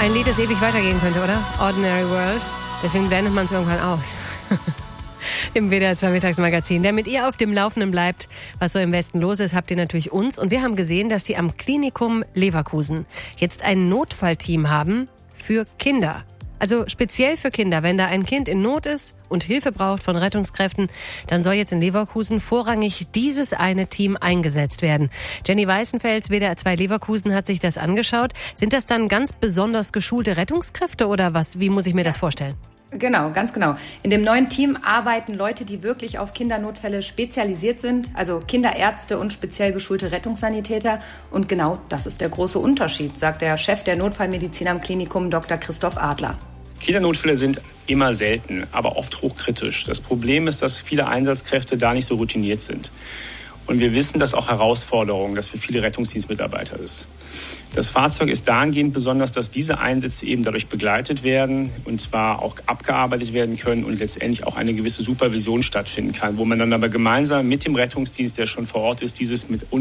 Ein Lied, das ewig weitergehen könnte, oder? Ordinary World. Deswegen blendet man es irgendwann aus. Im WDR 2 Mittagsmagazin. Der mit ihr auf dem Laufenden bleibt, was so im Westen los ist, habt ihr natürlich uns. Und wir haben gesehen, dass die am Klinikum Leverkusen jetzt ein Notfallteam haben für Kinder. Also speziell für Kinder. Wenn da ein Kind in Not ist und Hilfe braucht von Rettungskräften, dann soll jetzt in Leverkusen vorrangig dieses eine Team eingesetzt werden. Jenny Weißenfels, WDR 2 Leverkusen, hat sich das angeschaut. Sind das dann ganz besonders geschulte Rettungskräfte oder was? Wie muss ich mir das vorstellen? Genau, ganz genau. In dem neuen Team arbeiten Leute, die wirklich auf Kindernotfälle spezialisiert sind, also Kinderärzte und speziell geschulte Rettungssanitäter. Und genau das ist der große Unterschied, sagt der Chef der Notfallmedizin am Klinikum, Dr. Christoph Adler. Kindernotfälle sind immer selten, aber oft hochkritisch. Das Problem ist, dass viele Einsatzkräfte da nicht so routiniert sind. Und wir wissen, dass auch Herausforderung, das für viele Rettungsdienstmitarbeiter ist. Das Fahrzeug ist dahingehend besonders, dass diese Einsätze eben dadurch begleitet werden und zwar auch abgearbeitet werden können und letztendlich auch eine gewisse Supervision stattfinden kann, wo man dann aber gemeinsam mit dem Rettungsdienst, der schon vor Ort ist, dieses mit